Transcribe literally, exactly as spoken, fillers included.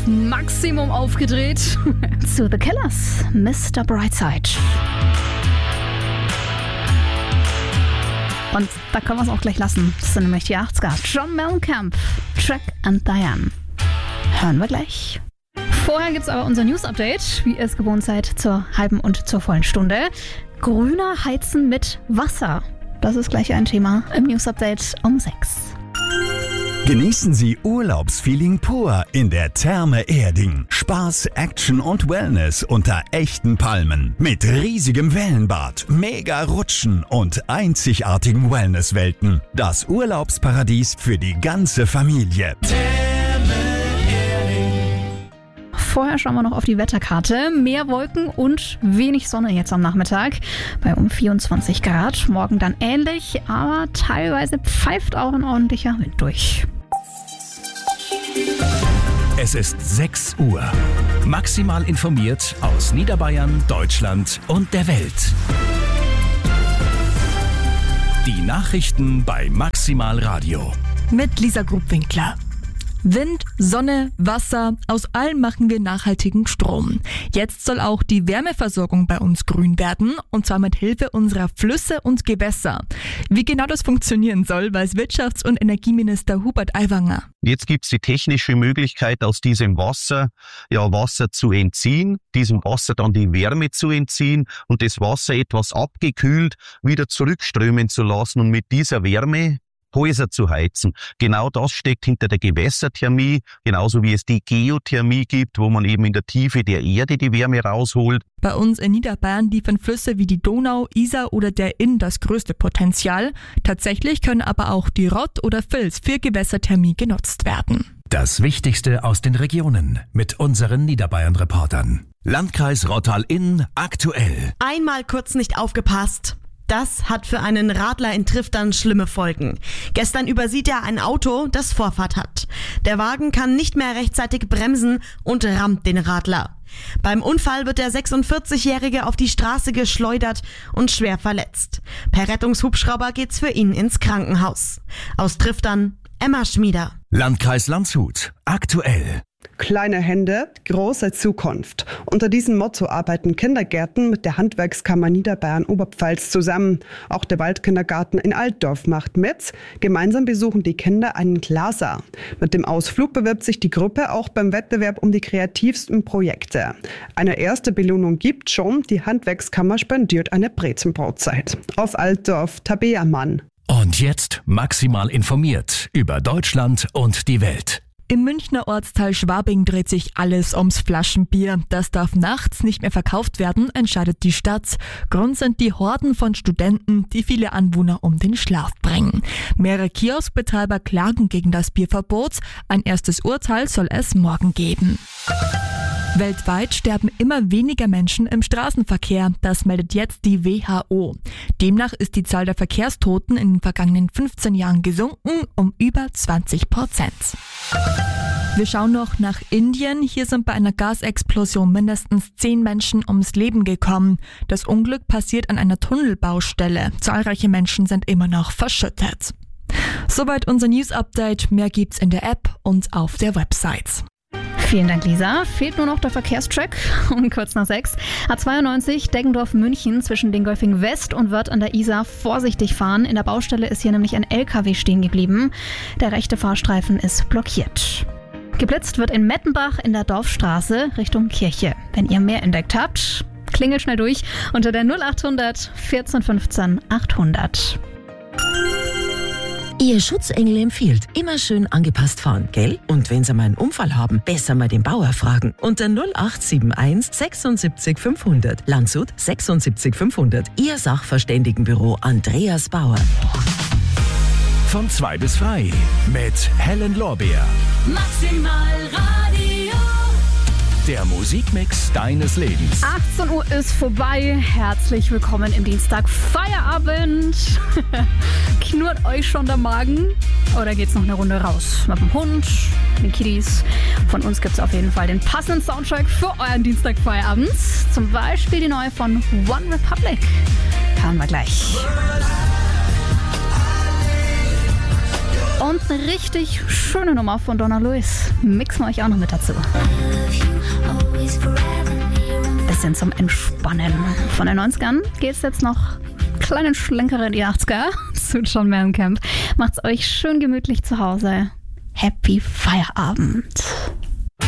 Maximum aufgedreht. Zu The Killers, Mister Brightside. Und da können wir es auch gleich lassen. Das sind nämlich die achtziger. John Mellencamp, Track and Diane. Hören wir gleich. Vorher gibt es aber unser News-Update, wie ihr es gewohnt seid, zur halben und zur vollen Stunde. Grüner Heizen mit Wasser. Das ist gleich ein Thema im News-Update um sechs. Genießen Sie Urlaubsfeeling pur in der Therme Erding. Spaß, Action und Wellness unter echten Palmen. Mit riesigem Wellenbad, mega Rutschen und einzigartigen Wellnesswelten. Das Urlaubsparadies für die ganze Familie. Therme Erding. Vorher schauen wir noch auf die Wetterkarte. Mehr Wolken und wenig Sonne jetzt am Nachmittag. Bei um vierundzwanzig Grad. Morgen dann ähnlich, aber teilweise pfeift auch ein ordentlicher Wind durch. Es ist sechs Uhr. Maximal informiert aus Niederbayern, Deutschland und der Welt. Die Nachrichten bei Maximal Radio. Mit Lisa Grubwinkler. Wind, Sonne, Wasser, aus allem machen wir nachhaltigen Strom. Jetzt soll auch die Wärmeversorgung bei uns grün werden, und zwar mit Hilfe unserer Flüsse und Gewässer. Wie genau das funktionieren soll, weiß Wirtschafts- und Energieminister Hubert Aiwanger. Jetzt gibt es die technische Möglichkeit, aus diesem Wasser ja Wasser zu entziehen, diesem Wasser dann die Wärme zu entziehen und das Wasser etwas abgekühlt wieder zurückströmen zu lassen und mit dieser Wärme Häuser zu heizen. Genau das steckt hinter der Gewässerthermie, genauso wie es die Geothermie gibt, wo man eben in der Tiefe der Erde die Wärme rausholt. Bei uns in Niederbayern liefern Flüsse wie die Donau, Isar oder der Inn das größte Potenzial. Tatsächlich können aber auch die Rott oder Vils für Gewässerthermie genutzt werden. Das Wichtigste aus den Regionen mit unseren Niederbayern-Reportern. Landkreis Rottal-Inn aktuell. Einmal kurz nicht aufgepasst. Das hat für einen Radler in Triftern schlimme Folgen. Gestern übersieht er ein Auto, das Vorfahrt hat. Der Wagen kann nicht mehr rechtzeitig bremsen und rammt den Radler. Beim Unfall wird der sechsundvierzigjährige auf die Straße geschleudert und schwer verletzt. Per Rettungshubschrauber geht's für ihn ins Krankenhaus. Aus Triftern, Emma Schmieder. Landkreis Landshut aktuell. Kleine Hände, große Zukunft. Unter diesem Motto arbeiten Kindergärten mit der Handwerkskammer Niederbayern-Oberpfalz zusammen. Auch der Waldkindergarten in Altdorf macht mit. Gemeinsam besuchen die Kinder einen Glaser. Mit dem Ausflug bewirbt sich die Gruppe auch beim Wettbewerb um die kreativsten Projekte. Eine erste Belohnung gibt schon. Die Handwerkskammer spendiert eine Brezenbrotzeit. Aus Altdorf, Tabea Mann. Und jetzt maximal informiert über Deutschland und die Welt. Im Münchner Ortsteil Schwabing dreht sich alles ums Flaschenbier. Das darf nachts nicht mehr verkauft werden, entscheidet die Stadt. Grund sind die Horden von Studenten, die viele Anwohner um den Schlaf bringen. Mehrere Kioskbetreiber klagen gegen das Bierverbot. Ein erstes Urteil soll es morgen geben. Weltweit sterben immer weniger Menschen im Straßenverkehr. Das meldet jetzt die W H O. Demnach ist die Zahl der Verkehrstoten in den vergangenen fünfzehn Jahren gesunken um über zwanzig Prozent. Wir schauen noch nach Indien. Hier sind bei einer Gasexplosion mindestens zehn Menschen ums Leben gekommen. Das Unglück passiert an einer Tunnelbaustelle. Zahlreiche Menschen sind immer noch verschüttet. Soweit unser News-Update. Mehr gibt's in der App und auf der Website. Vielen Dank, Lisa. Fehlt nur noch der Verkehrstrack um kurz nach sechs. A zweiundneunzig Deggendorf-München zwischen Dingolfing West und Wörth an der Isar vorsichtig fahren. In der Baustelle ist hier nämlich ein L K W stehen geblieben. Der rechte Fahrstreifen ist blockiert. Geblitzt wird in Mettenbach in der Dorfstraße Richtung Kirche. Wenn ihr mehr entdeckt habt, klingelt schnell durch unter der null achthundert vierzehn fünfzehn achthundert. Ihr Schutzengel empfiehlt, immer schön angepasst fahren, gell? Und wenn Sie mal einen Unfall haben, besser mal den Bauer fragen. Unter null acht sieben eins sechsundsiebzig fünfhundert. Landshut sechsundsiebzig fünfhundert. Ihr Sachverständigenbüro Andreas Bauer. Von zwei bis frei mit Helen Lorbeer. Maximal Radio. Der Musikmix deines Lebens. achtzehn Uhr ist vorbei. Herzlich willkommen im Dienstag Feierabend. Knurrt euch schon der Magen? Oder geht's noch eine Runde raus? Mit dem Hund, den Kiddies. Von uns gibt's auf jeden Fall den passenden Soundtrack für euren Dienstag Feierabend. Zum Beispiel die neue von One Republic. Hören wir gleich. Und eine richtig schöne Nummer von Donna Lewis. Mixen wir euch auch noch mit dazu. Bisschen zum Entspannen. Von den neunzigern geht's jetzt noch kleinen Schlenker in die achtziger zu John Mellencamp. Macht's euch schön gemütlich zu Hause. Happy Feierabend.